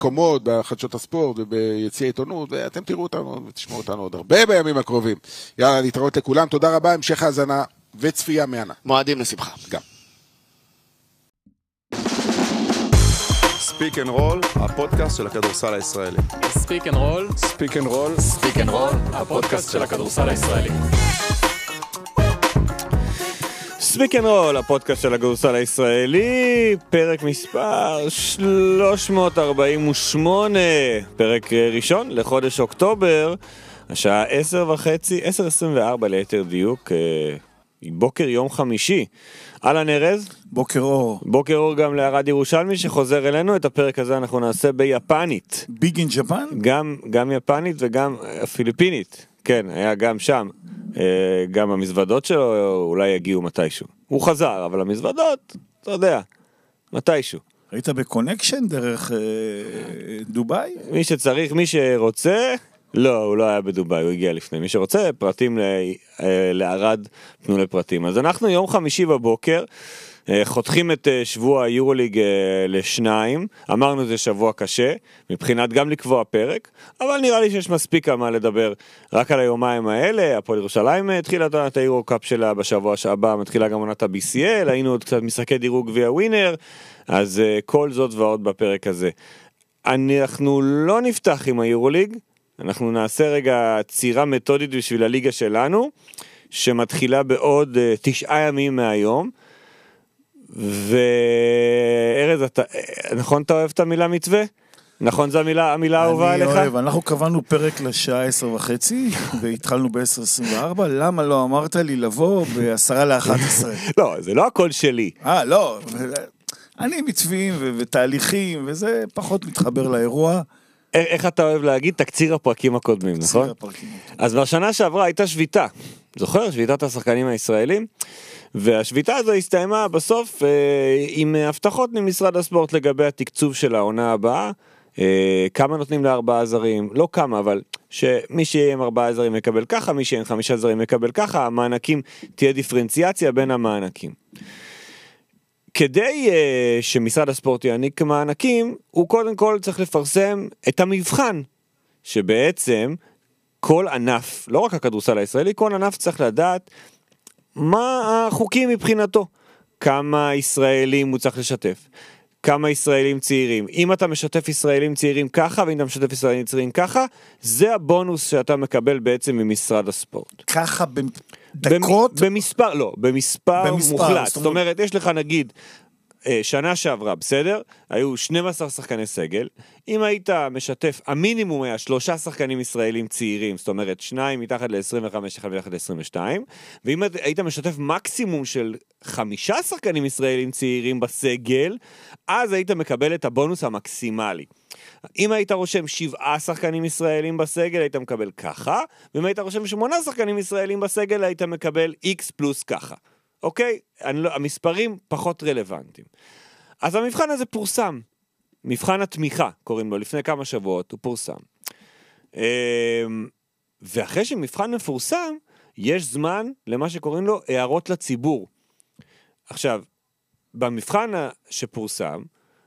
קומות, בחדשות הספורט וביציעי עיתונות, ואתם תראו אותנו ותשמעו אותנו עוד הרבה בימים הקרובים. יאללה, להתראות לכולם, תודה רבה, המשך האזנה וצפייה מהנה. מועדים לשמחה. גם. ספיק אנד רול, הפודקאסט של הכדורסל הישראלי. ספיק אנד רול, ספיק אנד רול, ספיק אנד רול, הפודקאסט של הכדורסל הישראלי. ספיק אנד רול, הפודקאסט של הכדורסל הישראלי, פרק מספר 348, פרק ראשון לחודש אוקטובר, השעה 10:24 ליתר דיוק, בוקר יום חמישי. אהלן ארז. בוקר אור. בוקר אור גם לערד ירושלמי שחוזר אלינו. את הפרק הזה אנחנו נעשה ביפנית. ביג אין ג'פן? גם יפנית וגם פיליפינית. כן, היה גם שם. גם המזוודות שלו אולי יגיעו מתישהו. הוא חזר, אבל המזוודות, אתה יודע, מתישהו. היית בקונקשן דרך דוביי? מי שצריך, מי שרוצה, לא, הוא לא היה בדוביי, הוא הגיע לפני. מי שרוצה, פרטים לערד, תנו לפרטים. אז אנחנו יום חמישי בבוקר, חותכים את שבוע היורוליג לשניים, אמרנו זה שבוע קשה, מבחינת גם לקבוע פרק, אבל נראה לי שיש מספיק על מה לדבר רק על היומיים האלה. הפועל ירושלים התחילה את היורו-קאפ שלה בשבוע הבא, מתחילה גם עונת ה-BCL, היינו עוד קצת משחקי דירוג גביע ווינר, אז כל זאת ועוד בפרק הזה. אנחנו לא נפתח עם היורוליג, אנחנו נעשה רגע צירה מתודית בשביל הליגה שלנו, שמתחילה בעוד 9 ימים מהיום, וארז, נכון אתה אוהב את המילה מתווה? נכון זו המילה האהובה עליך? אני אוהב, אנחנו קבענו פרק לשעה 10:30, והתחלנו ב-10:24, למה לא אמרת לי לבוא ב-10:11? לא, זה לא הכל שלי. לא, אני מתווים ותהליכים, וזה פחות מתחבר לאירוע. איך אתה אוהב להגיד? תקציר הפרקים הקודמים, נכון? אז בשנה שעברה הייתה שביתה, זוכר? שביתת השחקנים הישראלים, והשביתה הזו הסתיימה בסוף עם הבטחות ממשרד הספורט לגבי התקצוב של העונה הבאה, כמה נותנים ל4 זרים, לא כמה, אבל שמי שיהיה עם 4 זרים יקבל ככה, מי שיהיה עם 5 זרים יקבל ככה, המענקים תהיה דיפרנציאציה בין המענקים. כדי שמשרד הספורט יעניק מענקים, הוא קודם כל צריך לפרסם את המבחן, שבעצם כל ענף, לא רק הכדורסל הישראלי, כל ענף צריך לדעת מה החוקים מבחינתו, כמה ישראלים הוא צריך לשתף, כמה ישראלים צעירים. אם אתה משתף ישראלים צעירים ככה, ואם אתה משתף ישראלים צעירים ככה, זה הבונוס שאתה מקבל בעצם ממשרד הספורט. ככה בדקות? במספר, לא, במספר מוחלט. זאת אומרת, יש לך נגיד, שנה שעברה, בסדר? היו 12 שחקני סגל. אם היית משתף, המינימום היה 3 שחקנים ישראלים צעירים, זאת אומרת 2 מתחת ל-25, 1 מתחת ל-22, ואם היית משתף מקסימום של 5 שחקנים ישראלים צעירים בסגל, אז היית מקבל את הבונוס המקסימלי. אם היית רושם 7 שחקנים ישראלים בסגל, היית מקבל ככה, ואם היית רושם 8 שחקנים ישראלים בסגל, היית מקבל X פלוס ככה. אוקיי? המספרים פחות רלוונטיים. אז המבחן הזה פורסם. מבחן התמיכה, קוראים לו, לפני כמה שבועות, הוא פורסם. ואחרי שמבחן מפורסם, יש זמן למה שקוראים לו הערות לציבור. עכשיו, במבחן שפורסם,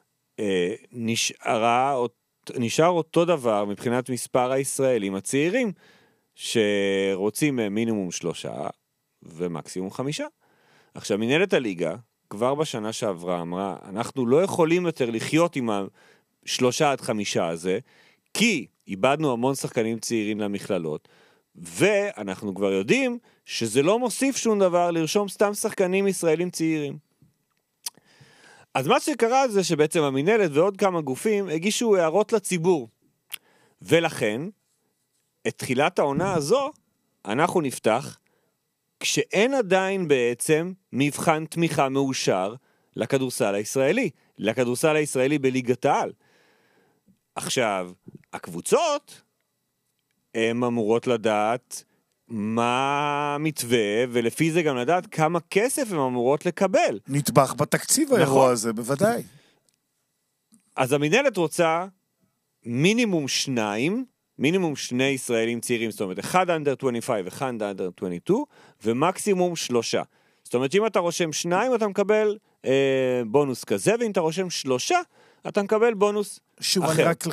נשאר אותו דבר מבחינת מספר הישראלים הצעירים, שרוצים מינימום 3 ומקסימום 5. עכשיו, מנהלת הליגה, כבר בשנה שעברה, אמרה, אנחנו לא יכולים יותר לחיות עם 3 עד 5 הזה, כי איבדנו המון שחקנים צעירים למכללות, ואנחנו כבר יודעים שזה לא מוסיף שום דבר לרשום סתם שחקנים ישראלים צעירים. אז מה שקרה זה שבעצם המנהלת ועוד כמה גופים הגישו הערות לציבור, ולכן, את תחילת העונה הזו, אנחנו נפתח כשאין עדיין בעצם מבחן תמיכה מאושר לכדורסל הישראלי, לכדורסל הישראלי בליגת העל. עכשיו, הקבוצות הן אמורות לדעת מה המתווה, ולפי זה גם לדעת כמה כסף הן אמורות לקבל. נטבח בתקציב האירוע הזה, בוודאי. אז המנהלת רוצה מינימום 2 ישראלים צעירים, זאת אומרת, 1 under 25 ו1 under 22, ומקסימום 3. זאת אומרת, אם אתה רושם 2, אתה מקבל בונוס כזה, ואם אתה רושם 3, אתה מקבל בונוס שוב, אחר. אני רק